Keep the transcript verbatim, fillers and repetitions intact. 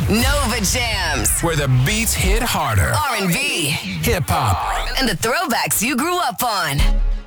Nova Jams. Where the beats hit harder. R and B. Hip hop. And the throwbacks you grew up on.